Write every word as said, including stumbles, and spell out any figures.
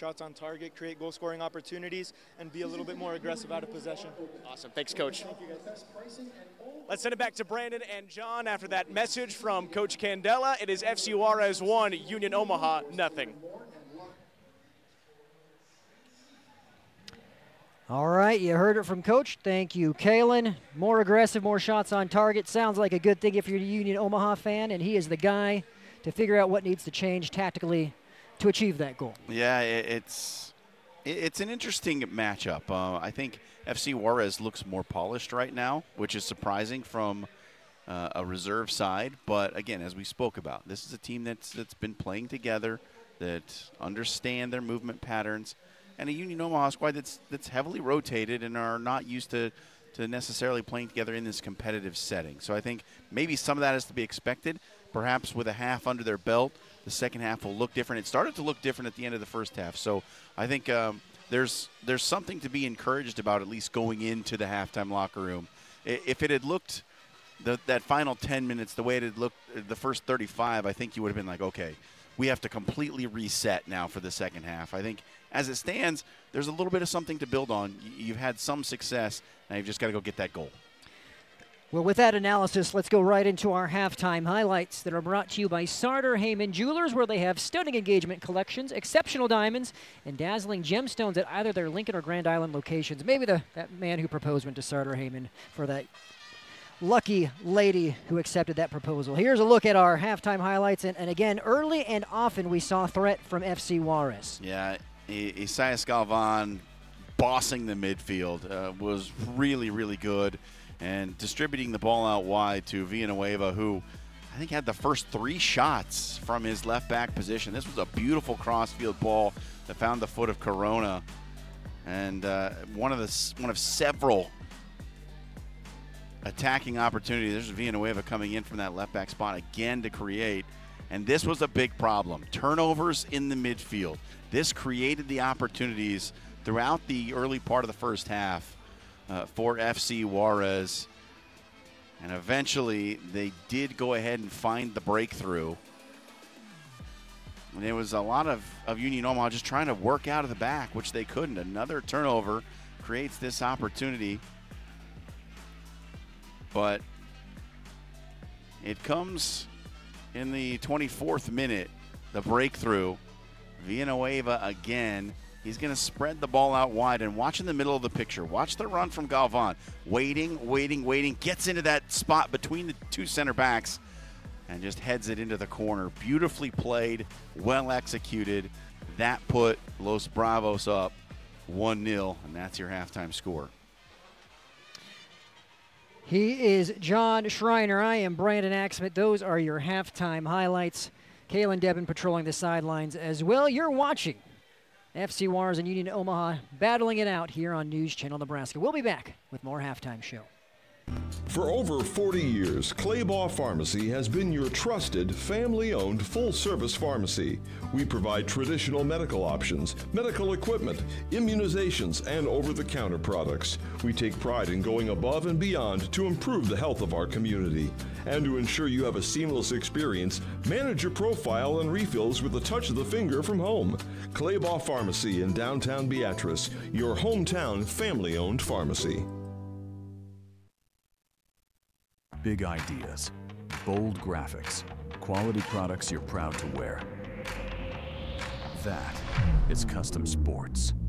shots on target, create goal-scoring opportunities, and be a little bit more aggressive out of possession. Awesome. Thanks, Coach. Thank you, guys. Let's send it back to Brandon and John after that message from Coach Candela. It is F C Juarez one, Union Omaha nothing. All right, you heard it from Coach. Thank you, Kalen. More aggressive, more shots on target. Sounds like a good thing if you're a Union Omaha fan, and he is the guy to figure out what needs to change tactically to achieve that goal. Yeah, it's it's an interesting matchup. Uh, I think F C Juarez looks more polished right now, which is surprising from uh, a reserve side. But again, as we spoke about, this is a team that's that's been playing together, that understand their movement patterns, and a Union Omaha squad that's that's heavily rotated and are not used to to necessarily playing together in this competitive setting. So I think maybe some of that is to be expected. Perhaps with a half under their belt, the second half will look different. It started to look different at the end of the first half. So I think um, there's there's something to be encouraged about, at least going into the halftime locker room. If it had looked the, that final ten minutes the way it had looked the first thirty-five, I think you would have been like, okay, we have to completely reset now for the second half. I think as it stands, there's a little bit of something to build on. You've had some success, and you've just got to go get that goal. Well, with that analysis, let's go right into our halftime highlights that are brought to you by Sartor Heyman Jewelers, where they have stunning engagement collections, exceptional diamonds, and dazzling gemstones at either their Lincoln or Grand Island locations. Maybe the that man who proposed went to Sartor Heyman for that lucky lady who accepted that proposal. Here's a look at our halftime highlights, and, and again, early and often we saw threat from F C Juarez. Yeah, Isaias Galvan bossing the midfield uh, was really, really good. And distributing the ball out wide to Villanueva, who I think had the first three shots from his left back position. This was a beautiful crossfield ball that found the foot of Corona, and uh, one of the one of several attacking opportunities. There's Villanueva coming in from that left back spot again to create, and this was a big problem. Turnovers in the midfield. This created the opportunities throughout the early part of the first half. Uh, for F C Juarez, and eventually they did go ahead and find the breakthrough. And there was a lot of, of Union Omaha just trying to work out of the back, which they couldn't. Another turnover creates this opportunity, but it comes in the twenty-fourth minute, the breakthrough. Villanueva again. He's going to spread the ball out wide, and watch in the middle of the picture. Watch the run from Galvan. Waiting, waiting, waiting. Gets into that spot between the two center backs and just heads it into the corner. Beautifully played, well executed. That put Los Bravos up one nil, and that's your halftime score. He is John Schreiner. I am Brandon Axmith. Those are your halftime highlights. Kalen Debin patrolling the sidelines as well. You're watching F C Juarez and Union Omaha battling it out here on News Channel Nebraska. We'll be back with more Halftime Show. For over forty years, Claybaugh Pharmacy has been your trusted, family-owned, full-service pharmacy. We provide traditional medical options, medical equipment, immunizations, and over-the-counter products. We take pride in going above and beyond to improve the health of our community. And to ensure you have a seamless experience, manage your profile and refills with a touch of the finger from home. Claybaugh Pharmacy in downtown Beatrice, your hometown family-owned pharmacy. Big ideas, bold graphics, quality products you're proud to wear. That is Custom Sports.